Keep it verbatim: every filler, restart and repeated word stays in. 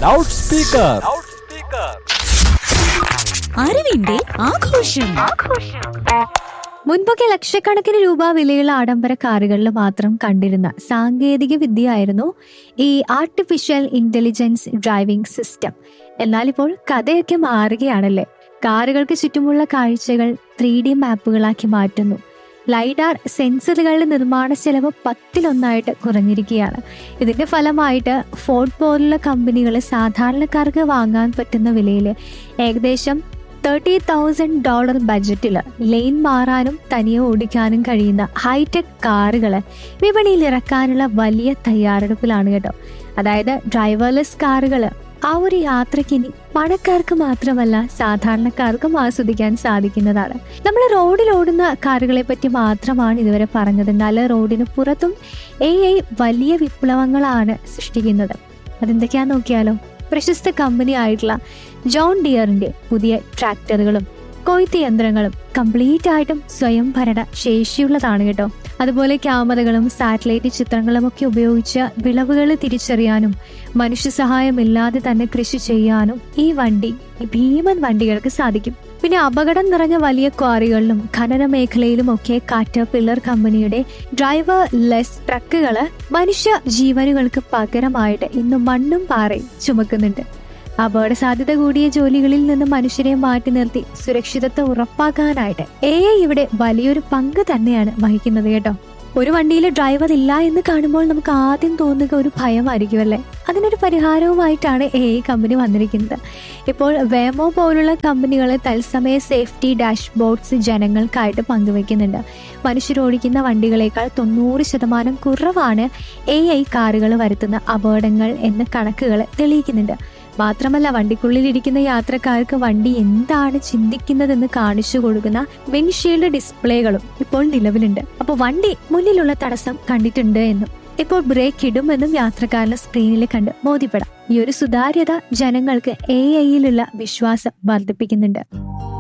Loud speaker. അറിവിന്റെ ആഘോഷം. മുൻപൊക്കെ ലക്ഷക്കണക്കിന് രൂപ വിലയുള്ള ആഡംബര കാറുകളിൽ മാത്രം കണ്ടിരുന്ന സാങ്കേതിക വിദ്യയായിരുന്നു ഈ ആർട്ടിഫിഷ്യൽ ഇന്റലിജൻസ് ഡ്രൈവിംഗ് സിസ്റ്റം. എന്നാൽ ഇപ്പോൾ കഥയൊക്കെ മാറുകയാണല്ലേ. കാറുകൾക്ക് ചുറ്റുമുള്ള കാഴ്ചകൾ ത്രീ ഡി മാപ്പുകളാക്കി മാറ്റുന്നു. ലൈഡാർ സെൻസറുകളുടെ നിർമ്മാണ ചെലവ് പത്തിലൊന്നായിട്ട് കുറഞ്ഞിരിക്കുകയാണ്. ഇതിന്റെ ഫലമായിട്ട് ഫോർഡ് പോലുള്ള കമ്പനികൾ സാധാരണക്കാർക്ക് വാങ്ങാൻ പറ്റുന്ന വിലയിൽ ഏകദേശം തേർട്ടി തൗസൻഡ് ഡോളർ ബഡ്ജറ്റിൽ ലെയിൻ മാറാനും തനിയെ ഓടിക്കാനും കഴിയുന്ന ഹൈടെക് കാറുകൾ വിപണിയിൽ ഇറക്കാനുള്ള വലിയ തയ്യാറെടുപ്പിലാണ് കേട്ടോ. അതായത് ഡ്രൈവർലെസ് കാറുകൾ ആ ഒരു യാത്രയ്ക്ക് ഇനി പണക്കാർക്ക് മാത്രമല്ല സാധാരണക്കാർക്കും ആസ്വദിക്കാൻ സാധിക്കുന്നതാണ്. നമ്മൾ റോഡിൽ ഓടുന്ന കാറുകളെ പറ്റി മാത്രമാണ് ഇതുവരെ പറഞ്ഞത്. എന്നാൽ റോഡിന് പുറത്തും എ ഐ വലിയ വിപ്ലവങ്ങളാണ് സൃഷ്ടിക്കുന്നത്. അതെന്തൊക്കെയാന്ന് നോക്കിയാലോ. പ്രശസ്ത കമ്പനി ആയിട്ടുള്ള ജോൺ ഡിയറിന്റെ പുതിയ ട്രാക്ടറുകളും കൊയ്ത്ത് യന്ത്രങ്ങളും കംപ്ലീറ്റ് ആയിട്ടും സ്വയം ഭരണ ശേഷിയുള്ളതാണ് കേട്ടോ. അതുപോലെ ക്യാമറകളും സാറ്റലൈറ്റ് ചിത്രങ്ങളും ഒക്കെ ഉപയോഗിച്ച് വിളവുകൾ തിരിച്ചറിയാനും മനുഷ്യ സഹായമില്ലാതെ തന്നെ കൃഷി ചെയ്യാനും ഈ വണ്ടി ഈ ഭീമൻ വണ്ടികൾക്ക് സാധിക്കും. പിന്നെ അപകടം നിറഞ്ഞ വലിയ ക്വാറികളിലും ഖനന മേഖലയിലും ഒക്കെ കാറ്റർ പില്ലർ കമ്പനിയുടെ ഡ്രൈവർ ലെസ് ട്രക്കുകള് മനുഷ്യ ജീവനുകൾക്ക് പകരമായിട്ട് ഇന്ന് മണ്ണും പാറയും ചുമക്കുന്നുണ്ട്. അപകട സാധ്യത കൂടിയ ജോലികളിൽ നിന്ന് മനുഷ്യരെ മാറ്റി നിർത്തി സുരക്ഷിതത്വം ഉറപ്പാക്കാനായിട്ട് എ ഐ ഇവിടെ വലിയൊരു പങ്ക് തന്നെയാണ് വഹിക്കുന്നത് കേട്ടോ. ഒരു വണ്ടിയിൽ ഡ്രൈവർ ഇല്ല എന്ന് കാണുമ്പോൾ നമുക്ക് ആദ്യം തോന്നുക ഒരു ഭയമായിരിക്കുമല്ലേ. അതിനൊരു പരിഹാരവുമായിട്ടാണ് എ ഐ കമ്പനി വന്നിരിക്കുന്നത്. ഇപ്പോൾ വേമോ പോലുള്ള കമ്പനികൾ തത്സമയ സേഫ്റ്റി ഡാഷ്ബോർഡ്സ് ജനങ്ങൾക്കായിട്ട് പങ്കുവെക്കുന്നുണ്ട്. മനുഷ്യരോടിക്കുന്ന വണ്ടികളേക്കാൾ തൊണ്ണൂറ് ശതമാനം കുറവാണ് എ ഐ കാറുകൾ വരുത്തുന്ന അപകടങ്ങൾ എന്ന് കണക്കുകൾ തെളിയിക്കുന്നുണ്ട്. മാത്രമല്ല വണ്ടിക്കുള്ളിലിരിക്കുന്ന യാത്രക്കാർക്ക് വണ്ടി എന്താണ് ചിന്തിക്കുന്നതെന്ന് കാണിച്ചു കൊടുക്കുന്ന വിൻഷീൽഡ് ഡിസ്പ്ലേകളും ഇപ്പോൾ നിലവിലുണ്ട്. അപ്പോൾ വണ്ടി മുന്നിലുള്ള തടസ്സം കണ്ടിട്ടുണ്ട് എന്നും ഇപ്പോൾ ബ്രേക്ക് ഇടുമെന്നും യാത്രക്കാരന്റെ സ്ക്രീനിൽ കണ്ട് ബോധ്യപ്പെടാം. ഈ ഒരു സുതാര്യത ജനങ്ങൾക്ക് എ ഐയിലുള്ള വിശ്വാസം വർദ്ധിപ്പിക്കുന്നുണ്ട്.